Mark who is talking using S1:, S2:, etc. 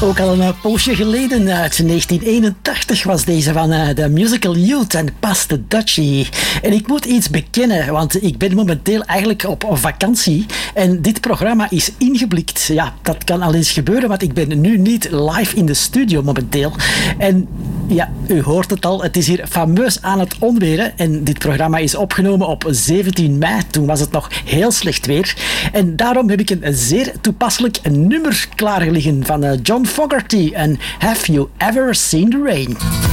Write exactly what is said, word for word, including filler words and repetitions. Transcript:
S1: Ook al een poosje geleden, uit negentien eenentachtig, was deze van uh, de Musical Youth en Pass the Dutchie. En ik moet iets bekennen, want ik ben momenteel eigenlijk op vakantie en dit programma is ingeblikt. Ja, dat kan al eens gebeuren, want ik ben nu niet live in de studio momenteel. En ja, u hoort het al, het is hier fameus aan het onweren en dit programma is opgenomen op zeventien mei. Toen was het nog heel slecht weer. En daarom heb ik een zeer toepasselijk nummer klaar liggen van uh, John Fogerty en Have You Ever Seen the Rain?